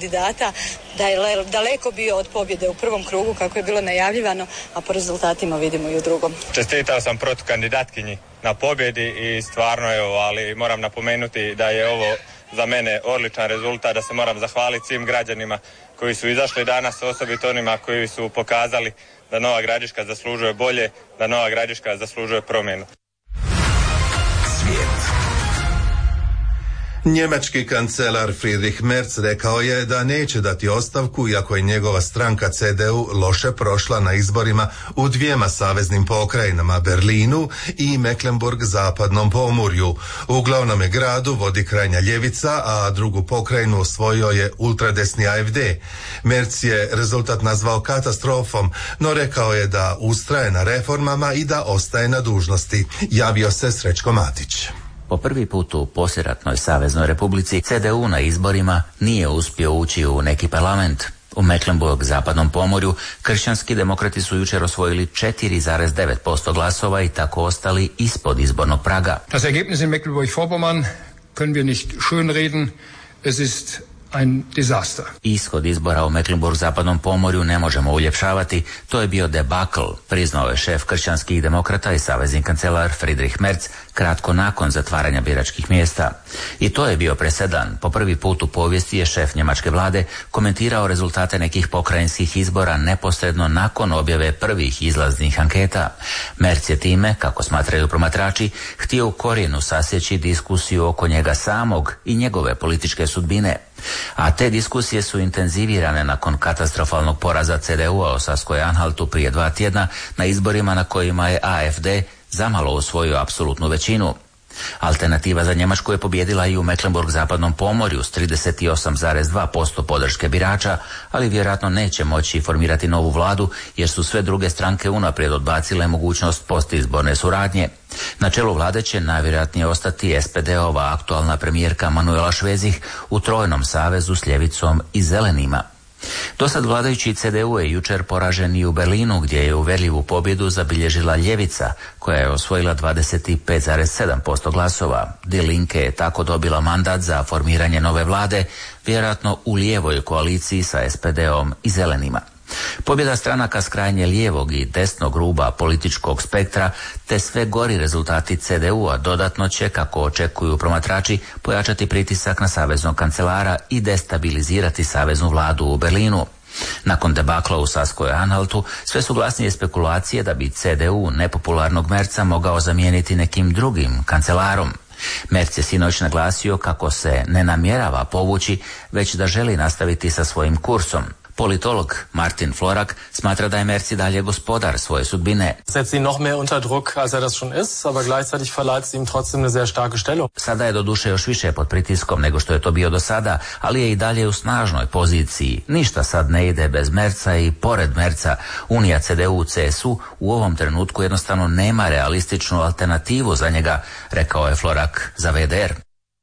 kandidata, da je daleko bio od pobjede u prvom krugu kako je bilo najavljivano, a po rezultatima vidimo i u drugom. Čestitao sam protukandidatkinji na pobjedi i stvarno ali moram napomenuti da je ovo za mene odličan rezultat, da se moram zahvaliti svim građanima koji su izašli danas, osobito onima koji su pokazali da Nova Gradiška zaslužuje bolje, da Nova Gradiška zaslužuje promjenu. Njemački kancelar Friedrich Merz rekao je da neće dati ostavku iako je njegova stranka CDU loše prošla na izborima u dvijema saveznim pokrajinama, Berlinu i Mecklenburg-zapadnom pomorju. U glavnome gradu vodi krajnja ljevica, a drugu pokrajinu osvojio je ultradesni AfD. Merz je rezultat nazvao katastrofom, no rekao je da ustraje na reformama i da ostaje na dužnosti. Javio se Srećko Matić. Po prvi put u poslijeratnoj Saveznoj Republici CDU na izborima nije uspio ući u neki parlament. U Mecklenburg-zapadnom pomorju kršćanski demokrati su jučer osvojili 4,9% glasova i tako ostali ispod izbornog praga. Das Ergebnis in Mecklenburg-Vorpommern können wir nicht schönreden. Es ist ein Desaster. Ishod izbora u Mecklenburg-zapadnom pomorju ne možemo uljepšavati, to je bio debakl, priznao je šef kršćanskih demokrata i savezni kancelar Friedrich Merz kratko nakon zatvaranja biračkih mjesta. I to je bio presedan. Po prvi put u povijesti je šef njemačke vlade komentirao rezultate nekih pokrajinskih izbora neposredno nakon objave prvih izlaznih anketa. Merz je time, kako smatraju promatrači, htio u korijenu sasjeći diskusiju oko njega samog i njegove političke sudbine. A te diskusije su intenzivirane nakon katastrofalnog poraza CDU-a u Saskoj-Anhaltu prije 2 tjedna na izborima na kojima je AfD zamalo usvojio apsolutnu većinu. Alternativa za Njemačku je pobijedila i u Mecklenburg-zapadnom pomorju s 38,2% podrške birača, ali vjerojatno neće moći formirati novu vladu jer su sve druge stranke unaprijed odbacile mogućnost postizborne suradnje. Na čelu vlade će najvjerojatnije ostati SPD-ova aktualna premijerka Manuela Švezih u trojnom savezu s ljevicom i zelenima. Dosad vladajući CDU je jučer poražen i u Berlinu gdje je uvjerljivu pobjedu zabilježila ljevica koja je osvojila 25,7% glasova. Die Linke je tako dobila mandat za formiranje nove vlade, vjerojatno u lijevoj koaliciji sa SPD-om i zelenima. Pobjeda stranaka s krajnje lijevog i desnog ruba političkog spektra te sve gori rezultati CDU-a dodatno će, kako očekuju promatrači, pojačati pritisak na saveznog kancelara i destabilizirati saveznu vladu u Berlinu. Nakon debakla u Saskoj-Anhaltu sve su glasnije spekulacije da bi CDU nepopularnog Merza mogao zamijeniti nekim drugim kancelarom. Merz je sinoć naglasio kako se ne namjerava povući, već da želi nastaviti sa svojim kursom. Politolog Martin Florak smatra da je Merz i dalje gospodar svoje sudbine. Setzt ihn noch mehr unter Druck, als das schon ist, aber gleichzeitig verleiht es ihm trotzdem eine sehr starke Stellung. Sada je doduše još više pod pritiskom nego što je to bio do sada, ali je i dalje u snažnoj poziciji. Ništa sad ne ide bez Merza i pored Merza Unija CDU-CSU u ovom trenutku jednostavno nema realističnu alternativu za njega, rekao je Florak za VDR.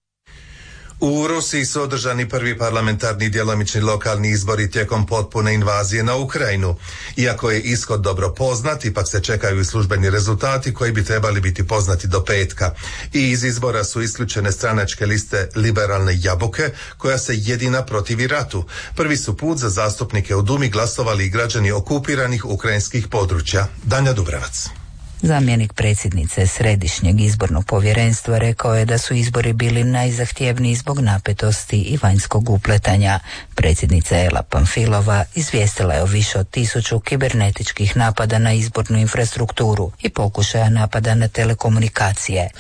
U Rusiji su održani prvi parlamentarni djelomični lokalni izbori tijekom potpune invazije na Ukrajinu. Iako je ishod dobro poznat, ipak se čekaju i službeni rezultati koji bi trebali biti poznati do petka. I iz izbora su isključene stranačke liste Liberalne jabuke, koja se jedina protivi ratu. Prvi su put za zastupnike u Dumi glasovali i građani okupiranih ukrajinskih područja. Danja Dubrevac. Zamjenik predsjednice Središnjeg izbornog povjerenstva rekao je da su izbori bili najzahtjevniji zbog napetosti i vanjskog upletanja. Predsjednica Ela Pamfilova izvijestila je o više od 1000 kibernetičkih napada na izbornu infrastrukturu i pokušaja napada na telekomunikacije.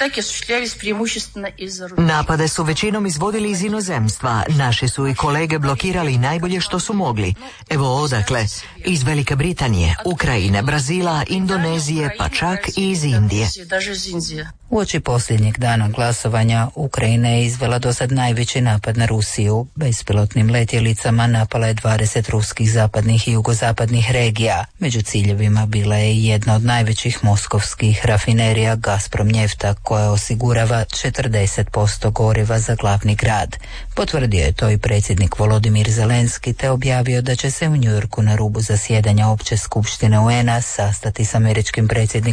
Napade su većinom izvodili iz inozemstva. Naši su i kolege blokirali najbolje što su mogli. Evo odakle. Iz Velike Britanije, Ukrajine, Brazila, Indonezije, pa čak i iz Indije. Uoči posljednjeg dana glasovanja Ukrajina je izvela dosad najveći napad na Rusiju. Bespilotnim letjelicama napala je 20 ruskih zapadnih i jugozapadnih regija. Među ciljevima bila je i jedna od najvećih moskovskih rafinerija Gazprom Njefta koja osigurava 40% goriva za glavni grad. Potvrdio je to i predsjednik Volodimir Zelenski te objavio da će se u Njujorku na rubu zasjedanja Opće skupštine UN-a sastati s američkim predsjednikom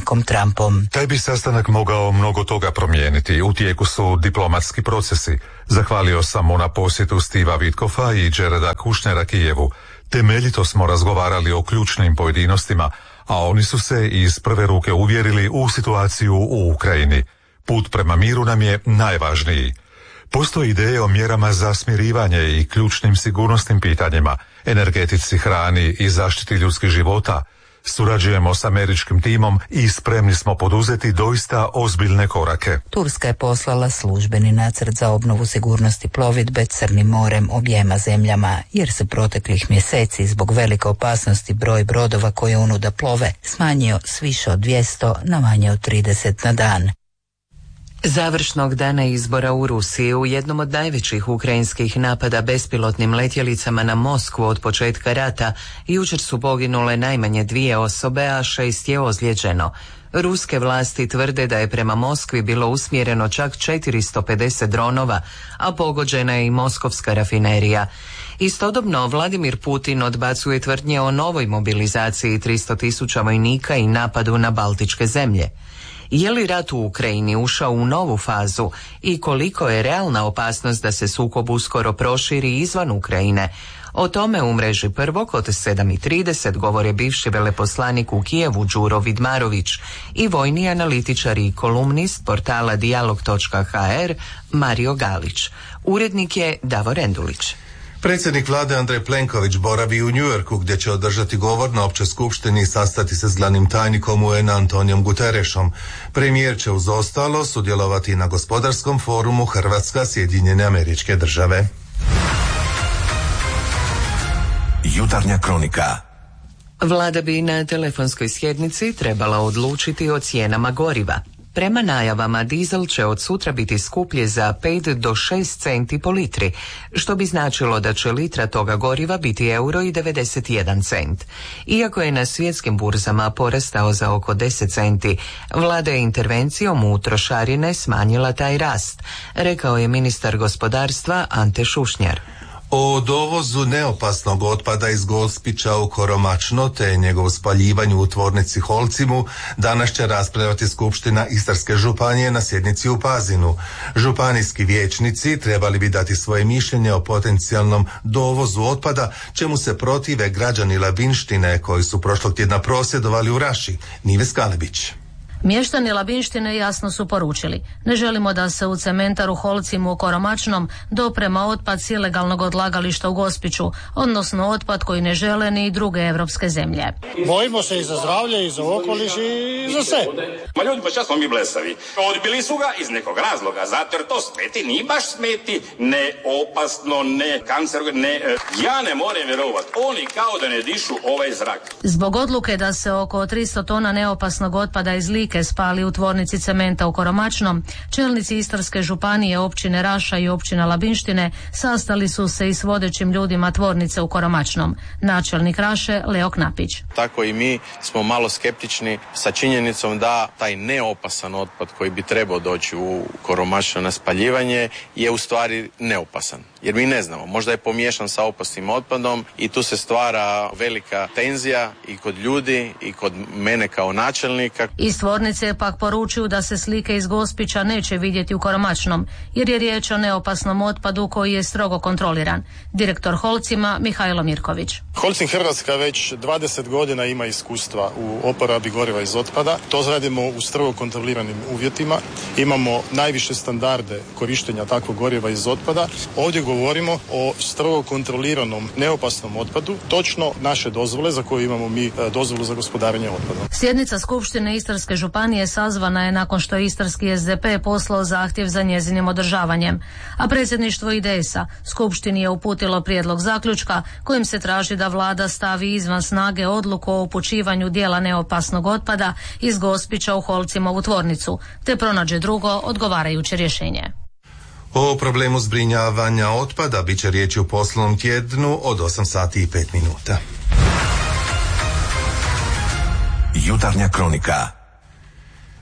predsjednikom Trumpom. Taj bi sastanak mogao mnogo toga promijeniti. U tijeku su diplomatski procesi. Zahvalio sam mu na posjetu Stiva Witkoffa i Jareda Kushnera Kijevu. Temeljito smo razgovarali o ključnim pojedinostima, a oni su se iz prve ruke uvjerili u situaciju u Ukrajini. Put prema miru nam je najvažniji. Postoje ideje o mjerama za smirivanje i ključnim sigurnosnim pitanjima, energetici, hrani i zaštiti ljudskih života. Surađujemo s američkim timom i spremni smo poduzeti doista ozbiljne korake. Turska je poslala službeni nacrt za obnovu sigurnosti plovidbe Crnim morem objema zemljama, jer se proteklih mjeseci zbog velike opasnosti broj brodova koje unuda plove smanjio s više od 200 na manje od 30 na dan. Završnog dana izbora u Rusiji u jednom od najvećih ukrajinskih napada bespilotnim letjelicama na Moskvu od početka rata jučer su poginule najmanje 2 osobe, a 6 je ozlijeđeno. Ruske vlasti tvrde da je prema Moskvi bilo usmjereno čak 450 dronova, a pogođena je i moskovska rafinerija. Istodobno Vladimir Putin odbacuje tvrdnje o novoj mobilizaciji 300.000 vojnika i napadu na baltičke zemlje. Je li rat u Ukrajini ušao u novu fazu i koliko je realna opasnost da se sukob uskoro proširi izvan Ukrajine? O tome u mreži Prvog od 7:30 govore bivši veleposlanik u Kijevu Đuro Vidmarović i vojni analitičar i kolumnist portala dijalog.hr Mario Galić. Urednik je Davor Endulić. Predsjednik vlade Andrej Plenković boravi u Njujorku gdje će održati govor na općoj skupštini i sastati se s glavnim tajnikom UN Antonijom Guterešom. Premijer će uz ostalo sudjelovati na gospodarskom forumu Hrvatska Sjedinjene Američke Države. Jutarnja kronika. Vlada bi na telefonskoj sjednici trebala odlučiti o cijenama goriva. Prema najavama, dizel će od sutra biti skuplji za 5 do 6 centi po litri, što bi značilo da će litra toga goriva biti €1,91. Iako je na svjetskim burzama porastao za oko 10 centi, vlada je intervencijom u trošarine smanjila taj rast, rekao je ministar gospodarstva Ante Šušnjar. O dovozu neopasnog otpada iz Gospića u Koromačno te njegovo spaljivanju u tvornici Holcimu danas će raspravljati Skupština Istarske županije na sjednici u Pazinu. Županijski vijećnici trebali bi dati svoje mišljenje o potencijalnom dovozu otpada, čemu se protive građani Labinštine koji su prošlog tjedna prosvjedovali u Raši. Nive Skalebić. Mještani Labinštine jasno su poručili: ne želimo da se u cementaru Holcimu u Koromačnom doprema otpad s ilegalnog odlagališta u Gospiću, odnosno otpad koji ne žele ni druge evropske zemlje. Bojimo se i za zdravlje, i za okoliš, i za sve. Ma ljudi, pa čas smo mi blesavi. Odbili su ga iz nekog razloga, zato jer to smeti, ni baš smeti, ne opasno, ne kancerogeno, ne... Ja ne moram vjerovati, oni kao da ne dišu ovaj zrak. Zbog odluke da se oko 300 tona neopasnog otpada iz Like spali u tvornici cementa u Koromačnom, čelnici Istarske županije, općine Raša i općina Labinštine sastali su se i s vodećim ljudima tvornice u Koromačnom. Načelnik Raše Leo Knapić. Tako i mi smo malo skeptični sa činjenicom da taj neopasan otpad koji bi trebao doći u Koromačno na spaljivanje je u stvari neopasan. Jer mi ne znamo, možda je pomiješan sa opasnim otpadom i tu se stvara velika tenzija i kod ljudi i kod mene kao načelnika. Iz tvornice je pak poručuju da se slike iz Gospića neće vidjeti u Koromačnom, jer je riječ o neopasnom otpadu koji je strogo kontroliran. Direktor Holcima Mihajlo Mirković. Holcim Hrvatska već 20 godina ima iskustva u oporabi goriva iz otpada. To radimo u strogo kontroliranim uvjetima. Imamo najviše standarde korištenja takvog goriva iz otpada. Ovdje govorimo o strogo kontroliranom neopasnom otpadu, točno naše dozvole za koju imamo mi dozvolu za gospodarenje otpadom. Sjednica Skupštine Istarske županije sazvana je nakon što je Istarski SDP poslao zahtjev za njezinim održavanjem, a predsjedništvo IDS-a Skupštini je uputilo prijedlog zaključka kojim se traži da vlada stavi izvan snage odluku o upućivanju dijela neopasnog otpada iz Gospića u Holcimovu tvornicu, te pronađe drugo odgovarajuće rješenje. O problemu zbrinjavanja otpada bit će riječi u poslovnom tjednu od 8:05. Jutarnja kronika.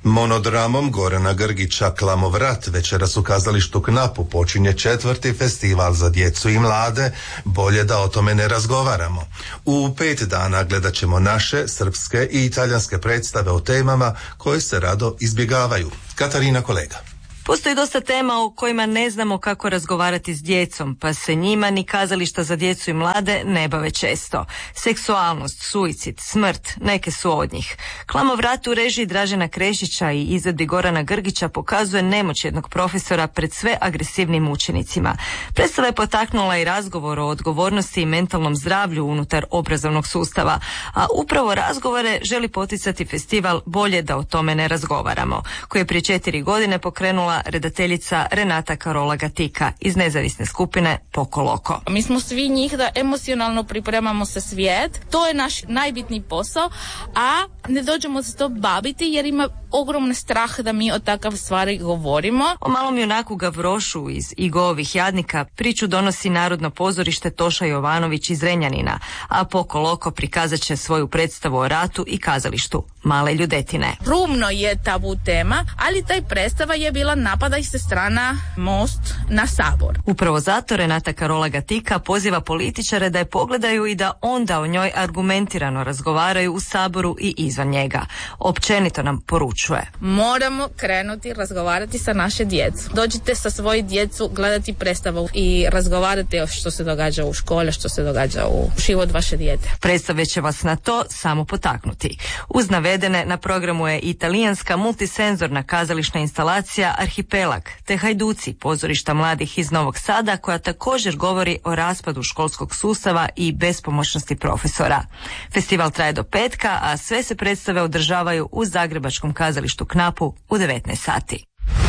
Monodramom Gorana Grgića Klamovrat večeras u kazalištu Knapu počinje 4. festival za djecu i mlade. Bolje da o tome ne razgovaramo. U 5 dana gledat ćemo naše, srpske i italijanske predstave o temama koje se rado izbjegavaju. Katarina, kolega. Postoji dosta tema o kojima ne znamo kako razgovarati s djecom, pa se njima ni kazališta za djecu i mlade ne bave često. Seksualnost, suicid, smrt, neke su od njih. Klamovrat u režiji Dražena Krešića i izvedbi Gorana Grgića pokazuje nemoć jednog profesora pred sve agresivnim učenicima. Predstava je potaknula i razgovor o odgovornosti i mentalnom zdravlju unutar obrazovnog sustava, a upravo razgovore želi poticati festival Bolje da o tome ne razgovaramo, koji je prije 4 godine pokrenula redateljica Renata Karola Gatika iz nezavisne skupine Poco Loco. Mi smo svi njih da emocionalno pripremamo se svijet. To je naš najbitniji posao, a ne dođemo se to baviti jer ima ogromni strah da mi o takav stvari govorimo. O malom junaku Gavrošu iz Igovih jadnika priču donosi Narodno pozorište Toša Jovanović iz Renjanina, a Poco Loco prikazat će svoju predstavu o ratu i kazalištu Male ljudetine. Rumno je tabu tema, ali taj predstava je bila napadaj se strana Most na Sabor. Upravo zato Renata Karola Gatika poziva političare da je pogledaju i da onda o njoj argumentirano razgovaraju u Saboru i izvan njega. Općenito nam poručuje: moramo krenuti razgovarati sa naše djecu. Dođite sa svoji djecu gledati predstavu i razgovarati o što se događa u školi, što se događa u život vaše dijete. Predstave će vas na to samo potaknuti. Uz navedene na programu je italijanska multisenzorna kazališna instalacija Arhipelag te Hajduci, pozorišta mladih iz Novog Sada, koja također govori o raspadu školskog sustava i bespomoćnosti profesora. Festival traje do petka, a sve se predstave održavaju u zagrebačkom kazalištu Knapu u 19 sati.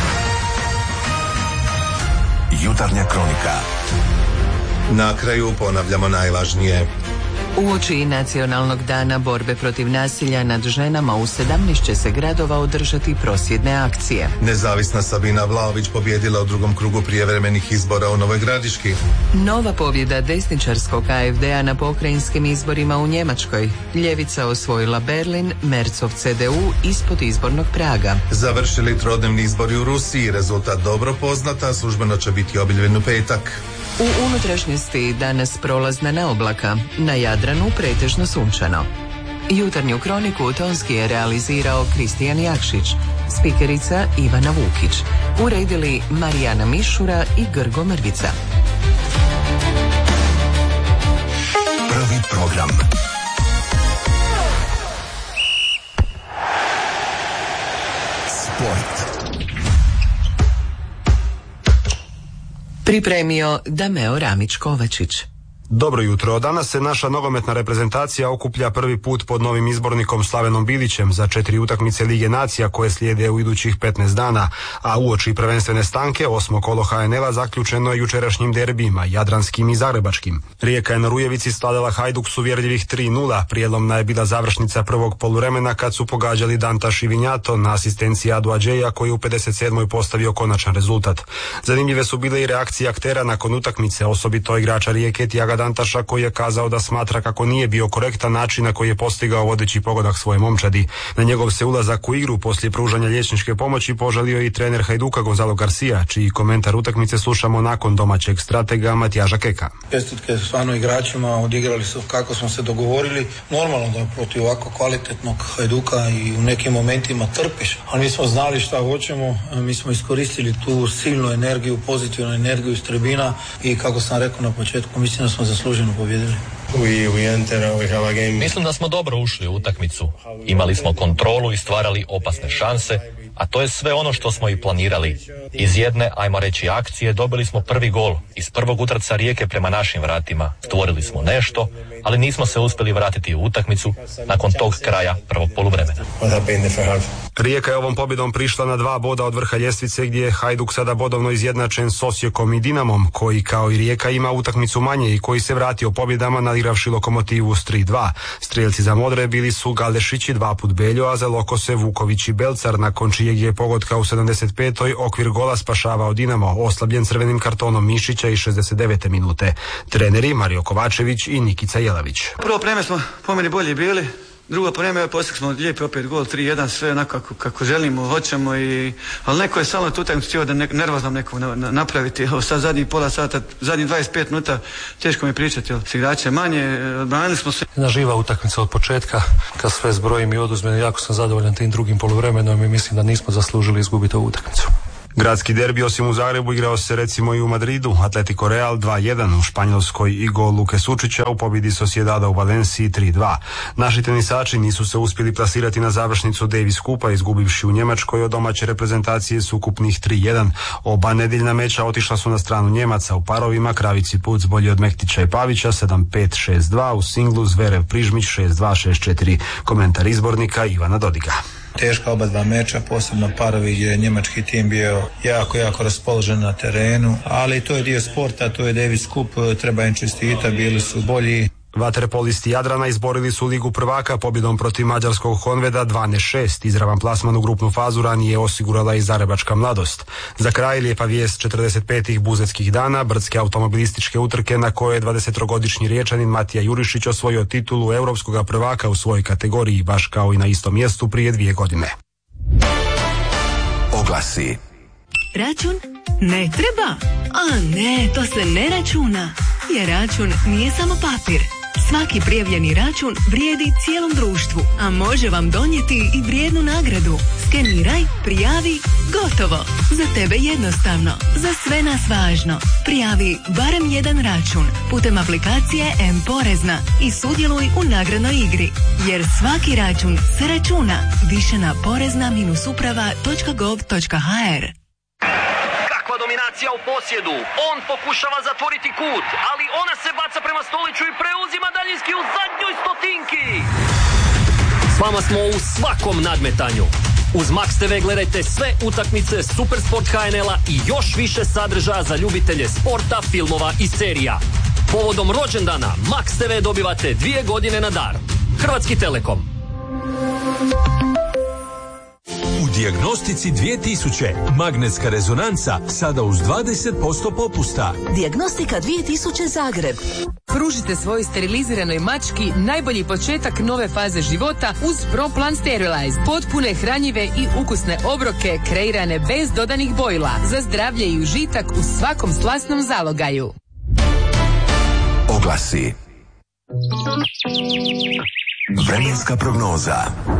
Jutarnja kronika. Na kraju ponavljamo najvažnije. Uoči Nacionalnog dana borbe protiv nasilja nad ženama u 17 će se gradova održati prosvjedne akcije. Nezavisna Sabina Vlaović pobjedila u 2. krugu prijevremenih izbora u Novoj Gradiški. Nova pobjeda desničarskog AfD-a na pokrajinskim izborima u Njemačkoj. Ljevica osvojila Berlin, Mercov CDU ispod izbornog praga. Završili trodnevni izbori u Rusiji, rezultat dobro poznat, a službeno će biti objavljen u petak. U unutrašnjosti danas prolazna neoblaka, na Jadranu pretežno sunčano. Jutarnju kroniku tonski je realizirao Kristijan Jakšić, spikerica Ivana Vukić, uredili Marijana Mišura i Grgo Mrvica. Prvi program. Sport. Pripremio Dameo Ramić-Kovačić. Dobro jutro. Danas se naša nogometna reprezentacija okuplja prvi put pod novim izbornikom Slavenom Bilićem za 4 utakmice Lige nacija koje slijede u idućih 15 dana, a uoči prvenstvene stanke 8. kolo HNL-a zaključeno je jučerašnjim derbijima, jadranskim i zagrebačkim. Rijeka je na Rujevici skladala Hajduk s uvjerljivih 3-0, prijelomna je bila završnica prvog poluvremena kad su pogađali Dantaš i Vinjato na asistenciji Adu Adžeja koji je u 57. postavio konačan rezultat. Zanimljive su bile i reakcije aktera nakon utakmice, osobito igrača Rijeke Tiaga Dantaša koji je kazao da smatra kako nije bio korektan način na koji je postigao vodeći pogodak svoje momčadi. Na njegov se ulazak u igru poslije pružanja liječničke pomoći požalio i trener Hajduka Gonzalo Garcia, čiji komentar utakmice slušamo nakon domaćeg stratega Matijaža Keka. Čestitke stvarno igračima, odigrali su kako smo se dogovorili. Normalno da protiv ovako kvalitetnog Hajduka i u nekim momentima trpiš, ali mi smo znali šta hoćemo, mi smo iskoristili tu silnu energiju, pozitivnu energiju iz tribina i kako sam rekao na početku, mislim da smo zasluženo pobjedili. Mislim da smo dobro ušli u utakmicu. Imali smo kontrolu i stvarali opasne šanse, a to je sve ono što smo i planirali. Iz jedne, ajmo reći, akcije dobili smo prvi gol. Iz prvog utrca Rijeke prema našim vratima. Stvorili smo nešto, ali nismo se uspjeli vratiti u utakmicu nakon tog kraja prvog poluvremena. Rijeka je ovom pobjedom prišla na 2 boda od vrha ljestvice gdje je Hajduk sada bodovno izjednačen s Osijekom i Dinamom, koji kao i Rijeka ima utakmicu manje i koji se vratio pobjedama nadigravši Lokomotivu s 3-2. Strijelci za modre bili su Galdešić i 2 put Beljo, a za Lokose Vuković i Belcar, nakon čijeg je pogotka u 75. okvir gola spašavao Dinamo, oslabljen crvenim kartonom Mišića i 69. minute. Treneri Mario Kovačević i Nikica Jelavić. Prvo vreme smo po meni bolji bili, drugo vrijeme postigli smo lijepi opet gol, 3-1, sve onako kako želimo, hoćemo, ali neko je samo tu utakmicu htio da nervozno nekog napraviti. Evo sad zadnjih pola sata, zadnjih 25 minuta, teško mi pričati, s igrače manje, odbranili smo se. Jedna živa utakmica od početka, kad sve zbrojim i oduzmem, jako sam zadovoljan tim drugim poluvremenom i mislim da nismo zaslužili izgubiti ovu utakmicu. Gradski derbi osim u Zagrebu igrao se recimo i u Madridu. Atletico Real 2-1 u Španjolskoj i gol Luke Sučića u pobjedi Sociedada u Valenciji 3-2. Naši tenisači nisu se uspjeli plasirati na završnicu Davis Kupa, izgubivši u Njemačkoj od domaće reprezentacije s ukupnih 3-1. Oba nedjeljna meča otišla su na stranu Njemaca. U parovima Kravici Puc bolji od Mektića i Pavića 7-5, 6-2, u singlu Zverev Prižmić 6-2, 6-4. Komentar izbornika Ivana Dodiga. Teška oba dva meča, posebno parovi gdje je njemački tim bio jako raspoložen na terenu, ali to je dio sporta, to je Davis Cup, treba im čestitati, bili su bolji. Vaterpolisti Jadrana izborili su Ligu prvaka pobjedom protiv mađarskog Honveda 12-6. Izravan plasman u grupnu fazu ranije osigurala i Zagrebačka Mladost. Za kraj lijepa vijest 45. buzetskih dana, brdske automobilističke utrke na koje je 20-godišnji Riječanin Matija Jurišić osvojio titulu europskog prvaka u svojoj kategoriji, baš kao i na istom mjestu prije 2 godine. Oglasi. Račun? Ne treba. A ne, to se ne računa. Jer račun nije samo papir. Svaki prijavljeni račun vrijedi cijelom društvu, a može vam donijeti i vrijednu nagradu. Skeniraj, prijavi, gotovo. Za tebe jednostavno, za sve nas važno. Prijavi barem jedan račun putem aplikacije M-Porezna i sudjeluj u nagradnoj igri. Jer svaki račun se računa. Više na porezna-uprava.gov.hr. Dominacija u posjedu, on pokušava zatvoriti kut, ali ona se baca prema Stoliću i preuzima daljinski u zadnjoj stotinki. S vama smo u svakom nadmetanju. Uz Max TV gledajte sve utakmice Supersport HNL-a i još više sadržaja za ljubitelje sporta, filmova i serija. Povodom rođendana Max TV dobivate 2 godine na dar. Hrvatski Telekom. U Dijagnostici 2000 magnetska rezonanca sada uz 20% popusta. Dijagnostika 2000 Zagreb. Pružite svojoj steriliziranoj mački najbolji početak nove faze života uz ProPlan Sterilize. Potpune, hranjive i ukusne obroke kreirane bez dodanih bojila za zdravlje i užitak u svakom slasnom zalogaju. Oglasi. Vremenska prognoza.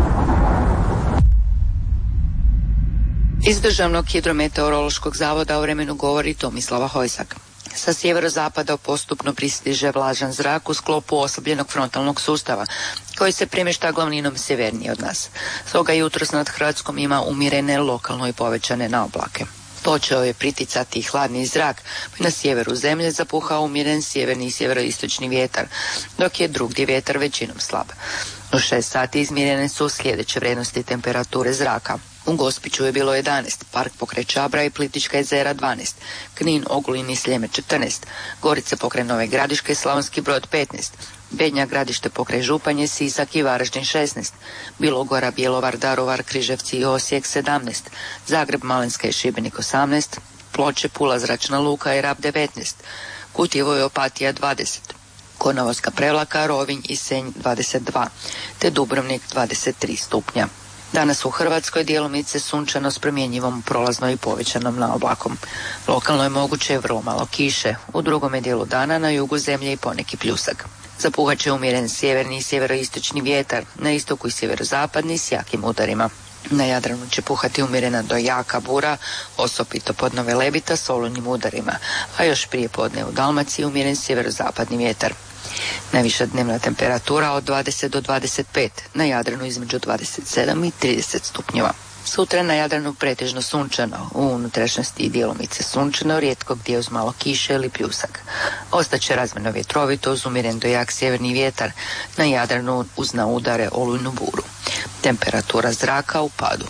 Iz Državnog hidrometeorološkog zavoda o vremenu govori Tomislava Hojsak. Sa sjeverozapada postupno pristiže vlažan zrak u sklopu oslabljenog frontalnog sustava, koji se premješta glavninom sjevernije od nas. Stoga jutros nad Hrvatskom ima umjerene, lokalno i povećane naoblake. Počeo je priticati hladni zrak, pa na sjeveru zemlje zapuhao umjeren sjeverni i sjeveroistočni vjetar, dok je drugdje vjetar većinom slab. U 6 sati izmjerene su sljedeće vrijednosti temperature zraka. U Gospiću je bilo 11, Park pokraj Čabra i Plitvička jezera 12, Knin, Ogulin i Sljeme 14, Gorice pokraj Nove Gradiške i Slavonski Brod 15, Bednja Gradište pokraj Županje, Sisak i Varaždin 16, Bilogora, Bjelovar, Daruvar, Križevci i Osijek 17, Zagreb, Malinska i Šibenik 18, Ploče, Pula, Zračna luka i Rab 19, Kutjevo i Opatija 20, Konavolska, Prevlaka, Rovinj i Senj 22, te Dubrovnik 23 stupnja. Danas u Hrvatskoj djelomice sunčano s promjenjivom prolazno i povećanom naoblakom. Lokalno je moguće vrlo malo kiše, u drugome dijelu dana na jugu zemlje i poneki pljusak. Zapuhat će umjeren sjeverni i sjeveroistočni vjetar, na istoku i sjeverozapadni s jakim udarima. Na Jadranu će puhati umjerena do jaka bura, osobito pod Nove Lebita s olujnim udarima, a još prije podne u Dalmaciji umjeren sjeverozapadni vjetar. Najviša dnevna temperatura od 20 do 25, na Jadranu između 27 i 30 stupnjeva. Sutra na Jadranu pretežno sunčano, u unutrašnjosti i djelomice sunčano, rijetko gdje uz malo kiše ili pljusak. Ostaće razmjerno vjetrovito uz umjeren do jak sjeverni vjetar, na Jadranu uz na udare olujnu buru. Temperatura zraka u padu.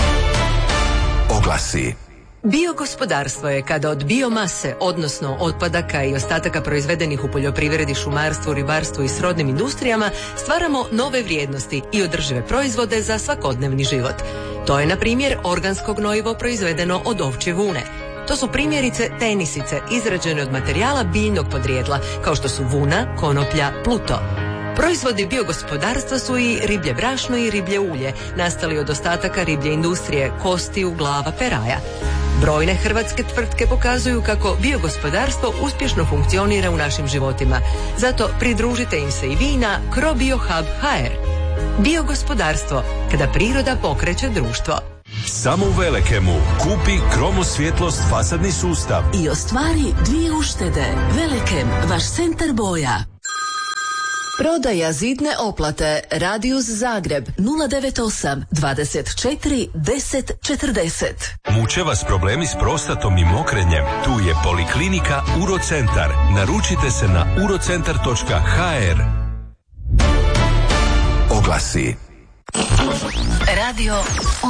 Oglasi. Biogospodarstvo je kada od biomase, odnosno otpadaka i ostataka proizvedenih u poljoprivredi, šumarstvu, ribarstvu i srodnim industrijama, stvaramo nove vrijednosti i održive proizvode za svakodnevni život. To je, na primjer, organsko gnojivo proizvedeno od ovčje vune. To su primjerice tenisice izrađene od materijala biljnog podrijetla, kao što su vuna, konoplja, pluto. Proizvodi biogospodarstva su i riblje brašno i riblje ulje, nastali od ostataka riblje industrije, kostiju, glava, peraja. Brojne hrvatske tvrtke pokazuju kako biogospodarstvo uspješno funkcionira u našim životima. Zato pridružite im se i vi na CroBioHub.hr. Biogospodarstvo, kada priroda pokreće društvo. Samo u Velekemu kupi Kromosvjetlost fasadni sustav i ostvari 2 uštede. Velekem, vaš centar boja. Prodaja zidne oplate. Radius Zagreb 098 24 10 40. Muče vas problemi s prostatom i mokrenjem? Tu je Poliklinika Urocentar. Naručite se na urocentar.hr. Oglasi. Radio